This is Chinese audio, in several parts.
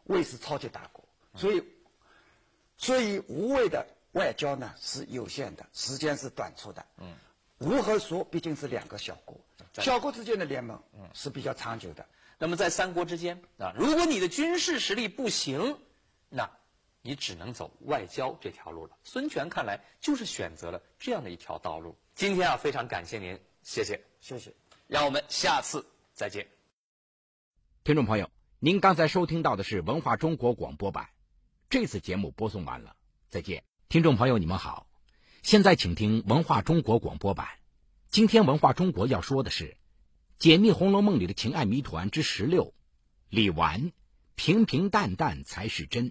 魏是超级大国，所以吴魏的外交呢是有限的，时间是短促的。吴和蜀毕竟是两个小国，小国之间的联盟是比较长久的。 那么在三国之间啊，如果你的军事实力不行，那你只能走外交这条路了。孙权看来就是选择了这样的一条道路。今天啊，非常感谢您，谢谢， 谢谢， 让我们下次再见。 听众朋友，您刚才收听到的是文化中国广播版，这次节目播送完了，再见。听众朋友你们好，现在请听文化中国广播版。今天文化中国要说的是解密《红楼梦》里的情爱谜团之16，李纨，平平淡淡才是真。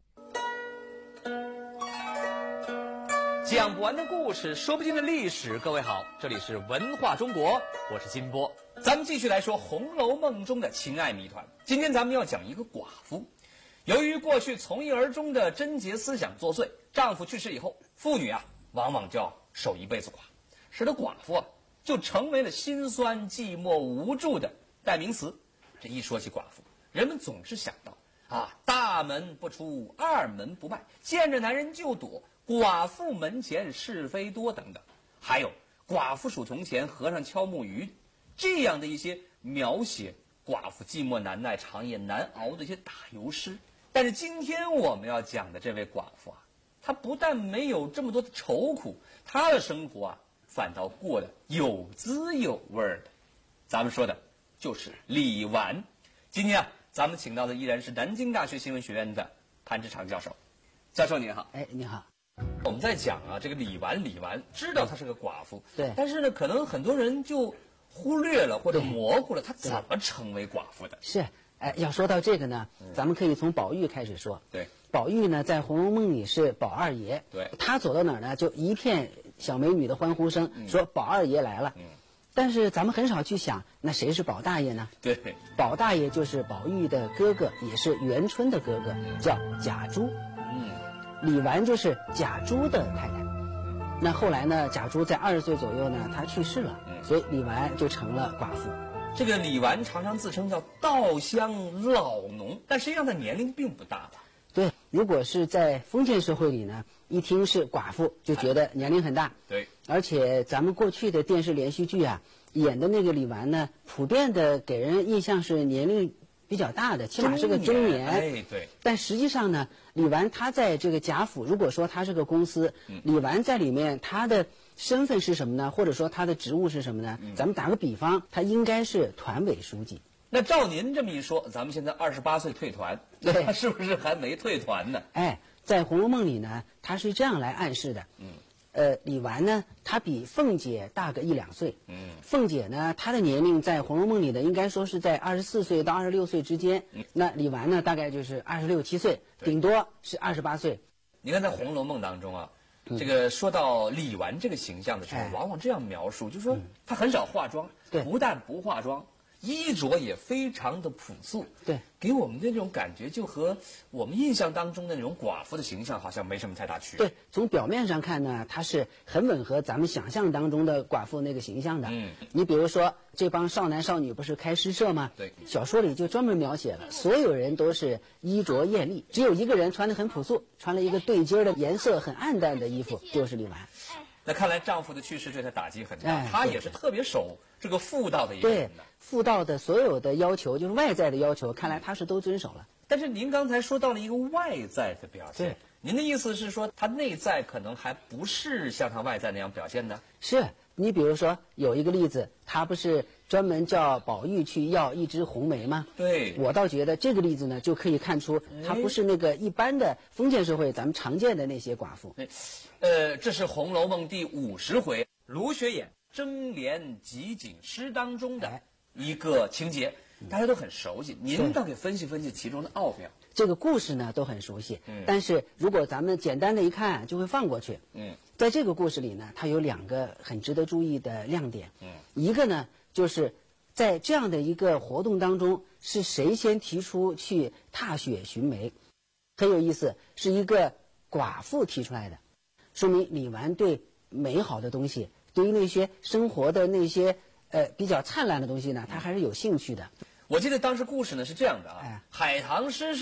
讲不完的故事，说不尽的历史。各位好，这里是文化中国，我是金波。咱们继续来说《红楼梦》中的情爱谜团。今天咱们要讲一个寡妇。由于过去从一而终的贞洁思想作祟，丈夫去世以后，妇女啊往往就要守一辈子寡，使得寡妇啊就成为了心酸、寂寞、无助的代名词。这一说起寡妇，人们总是想到大门不出，二门不迈，见着男人就躲，寡妇门前是非多等等，还有寡妇数铜钱，和尚敲木鱼，这样的一些描写寡妇寂寞难耐、长夜难熬的一些打油诗。但是今天我们要讲的这位寡妇啊，她不但没有这么多的愁苦，她的生活啊反倒过得有滋有味的。咱们说的就是李纨。今天啊，咱们请到的依然是南京大学新闻学院的潘志常教授。教授您好。 你好。 我们在讲这个李纨，知道她是个寡妇， 对， 但是呢，可能很多人就忽略了或者模糊了她怎么成为寡妇的。 是，要说到这个呢，咱们可以从宝玉开始说。 对， 宝玉呢，在《红楼梦》里是宝二爷。 对， 他走到哪儿呢，就一片小美女的欢呼声，说宝二爷来了。但是咱们很少去想，那谁是宝大爷呢？ 对， 宝大爷就是宝玉的哥哥，也是元春的哥哥，叫贾珠。李纨就是贾珠的太太。那后来呢，贾珠在20岁左右呢，她去世了，所以李纨就成了寡妇。 这个李纨常常自称叫稻香老农，但实际上她年龄并不大吧？ 对，如果是在封建社会里呢，一听是寡妇就觉得年龄很大。 对， 而且咱们过去的电视连续剧啊，演的那个李纨呢，普遍的给人印象是年龄比较大的，起码是个中年。 对。 但实际上呢，李纨她在这个贾府，如果说她是个公司，李纨在里面她的身份是什么呢？或者说她的职务是什么呢？咱们打个比方，她应该是团委书记。 那照您这么一说，咱们现在28岁退团， 对， 他是不是还没退团呢？ 在《红楼梦》里呢，他是这样来暗示的。李纨呢，她比凤姐大个1、2岁。凤姐呢，她的年龄在《红楼梦》里呢，应该说是在24岁到26岁之间。那李纨呢，大概就是26、7岁，顶多是28岁。 你看在《红楼梦》当中啊，这个说到李纨这个形象的时候，往往这样描述，就是说她很少化妆，不但不化妆，衣着也非常的朴素， 对， 给我们的这种感觉就和我们印象当中的那种寡妇的形象好像没什么太大区别。 对，从表面上看呢，它是很吻合咱们想象当中的寡妇那个形象的。你比如说这帮少男少女不是开诗社吗？ 对， 小说里就专门描写了，所有人都是衣着艳丽，只有一个人穿得很朴素，穿了一个对襟的颜色很暗淡的衣服，就是李纨。 那看来丈夫的去世对她打击很大，她也是特别守这个妇道的一个人的。 妇道的所有的要求，就是外在的要求，看来她是都遵守了。 但是您刚才说到了一个外在的表现，您的意思是说她内在可能还不是像她外在那样表现的？ 是，你比如说有一个例子，她不是专门叫宝玉去要一枝红梅吗？ 对， 我倒觉得这个例子呢，就可以看出她不是那个一般的封建社会咱们常见的那些寡妇。 这是《红楼梦》第50回卢学衍争联集锦诗当中的一个情节，大家都很熟悉。您倒给分析分析其中的奥妙。 这个故事呢都很熟悉，但是如果咱们简单的一看，就会放过去。在这个故事里呢，它有2个很值得注意的亮点。一个呢，就是在这样的一个活动当中，是谁先提出去踏雪寻梅？很有意思，是一个寡妇提出来的。说明李纨对美好的东西，对于那些生活的那些比较灿烂的东西呢，她还是有兴趣的。 我记得当时故事呢是这样的海棠诗